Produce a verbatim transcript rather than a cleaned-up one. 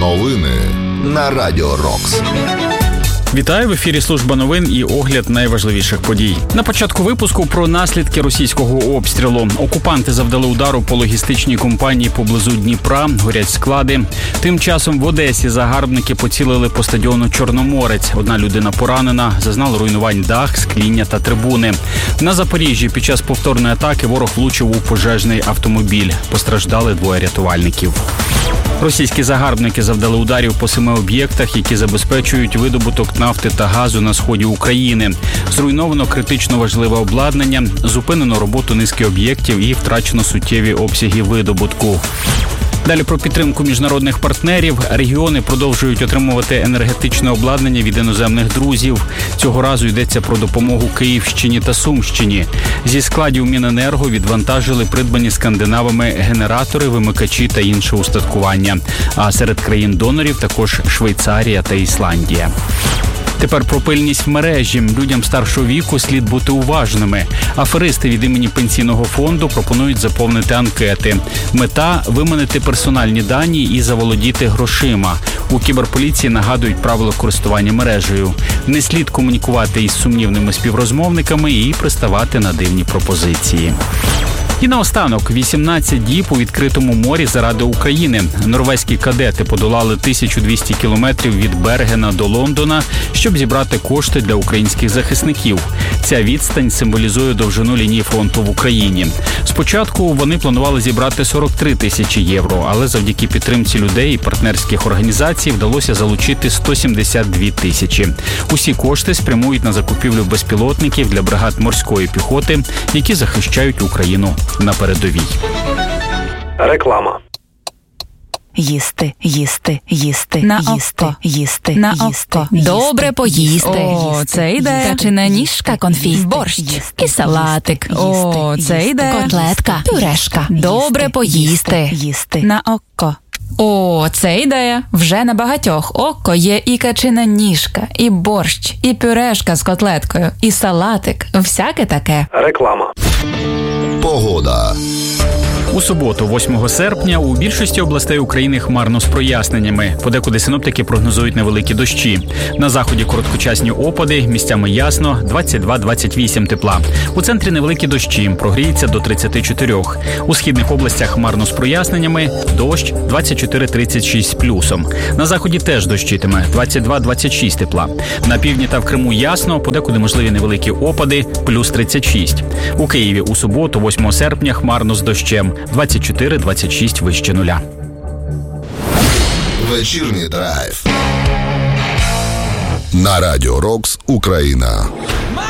Новини на Радіо Рокс. Вітаю, в ефірі служба новин і огляд найважливіших подій. На початку випуску про наслідки російського обстрілу. Окупанти завдали удару по логістичній компанії поблизу Дніпра, горять склади. Тим часом в Одесі загарбники поцілили по стадіону Чорноморець. Одна людина поранена, зазнала руйнувань дах, скління та трибуни. На Запоріжжі під час повторної атаки ворог влучив у пожежний автомобіль. Постраждали двоє рятувальників. Російські загарбники завдали ударів по семи об'єктах, які забезпечують видобуток нафти та газу на сході України. Зруйновано критично важливе обладнання, зупинено роботу низки об'єктів і втрачено суттєві обсяги видобутку. Далі про підтримку міжнародних партнерів. Регіони продовжують отримувати енергетичне обладнання від іноземних друзів. Цього разу йдеться про допомогу Київщині та Сумщині. Зі складів Міненерго відвантажили придбані скандинавами генератори, вимикачі та інше устаткування. А серед країн-донорів також Швейцарія та Ісландія. Тепер про пильність в мережі. Людям старшого віку слід бути уважними. Аферисти від імені Пенсійного фонду пропонують заповнити анкети. Мета – виманити персональні дані і заволодіти грошима. У кіберполіції нагадують правила користування мережею. Не слід комунікувати із сумнівними співрозмовниками і приставати на дивні пропозиції. І наостанок, вісімнадцять діб у відкритому морі заради України. Норвезькі кадети подолали тисячу двісті кілометрів від Бергена до Лондона, щоб зібрати кошти для українських захисників. Ця відстань символізує довжину лінії фронту в Україні. Спочатку вони планували зібрати сорок три тисячі євро, але завдяки підтримці людей і партнерських організацій вдалося залучити сто сімдесят дві тисячі. Усі кошти спрямують на закупівлю безпілотників для бригад морської піхоти, які захищають Україну на передовій. Реклама. Їсти, їсти, їсти, на їсти, око. їсти, на їсти, око. їсти, Добре поїсти. О, їсти, це йде. Качана ніжка, конфіт, Борщ. їсти, І салатик. їсти, О, їсти, це йде. Котлетка, пюрешка. Добре їсти, поїсти. їсти. На око. О, це ідея. Вже на багатьох око є і качина ніжка, і борщ, і пюрешка з котлеткою, і салатик. Всяке таке. Реклама. Погода. У суботу, восьмого серпня, у більшості областей України хмарно з проясненнями. Подекуди синоптики прогнозують невеликі дощі. На заході короткочасні опади, місцями ясно, двадцять два - двадцять вісім тепла. У центрі невеликі дощі, прогріється до тридцять чотири. У східних областях хмарно з проясненнями, дощ двадцять чотири - тридцять шість з плюсом. На заході теж дощитиме, двадцять два - двадцять шість тепла. На півдні та в Криму ясно, подекуди можливі невеликі опади, плюс тридцять шість. У Києві у суботу, восьмого серпня, хмарно з дощем, двадцять чотири - двадцять шість вище нуля. Вечірній драйв. На Радіо Рокс, Україна.